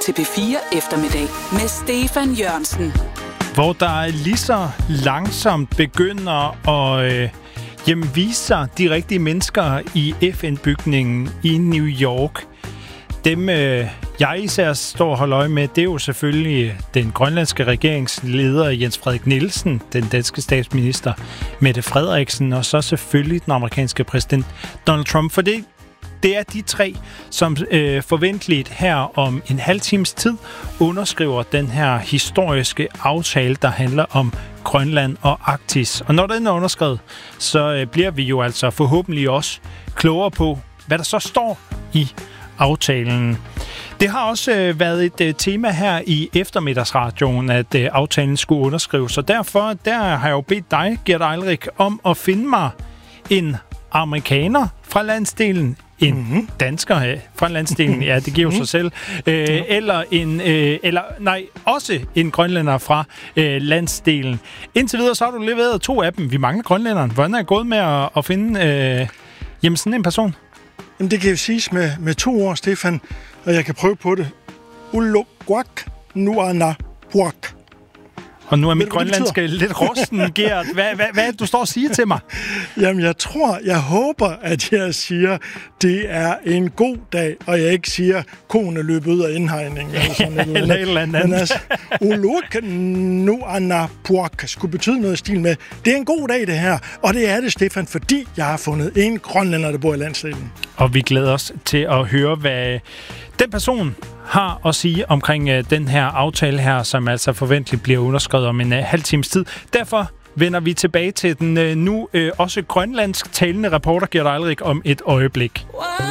til P4 Eftermiddag med Stefan Jørgensen. Hvor der lige så langsomt begynder at vise sig de rigtige mennesker i FN-bygningen i New York. Dem, jeg især står og holder øje med, det er jo selvfølgelig den grønlandske regeringsleder Jens Frederik Nielsen, den danske statsminister Mette Frederiksen, og så selvfølgelig den amerikanske præsident Donald Trump. For det er de tre, som forventeligt her om en halv times tid underskriver den her historiske aftale, der handler om Grønland og Arktis. Og når den er underskrevet, så bliver vi jo altså forhåbentlig også klogere på, hvad der så står i aftalen. Det har også været et tema her i eftermiddagsradioen, at aftalen skulle underskrives. Og derfor har jeg jo bedt dig, Gert Eilrik, om at finde mig en amerikaner fra landsdelen, en dansker fra landsdelen, ja, det giver jo sig selv, også en grønlænder fra landsdelen. Indtil videre, så har du leveret 2 af dem. Vi mangler grønlænderen. Hvordan er det gået med at finde sådan en person? Jamen, det kan jo siges med 2 ord, Stefan, og jeg kan prøve på det. Ulukwak nuana puak. Og nu er mit grønlandske lidt rusten, Gert. Hvad er det, du står og siger til mig? Jamen, jeg håber, at jeg siger, det er en god dag, og jeg ikke siger, konen er løbet ud af indhegningen. Eller et eller andet. Men altså, uluk nuana puak skulle betyde noget i stil med, det er en god dag, det her. Og det er det, Stefan, fordi jeg har fundet en grønlænder, der bor i landsdelen. Og vi glæder os til at høre, hvad den person har at sige omkring den her aftale her, som altså forventeligt bliver underskrevet om en halv times tid. Derfor vender vi tilbage til den nu også grønlandsk talende reporter Gert Eilrik om et øjeblik.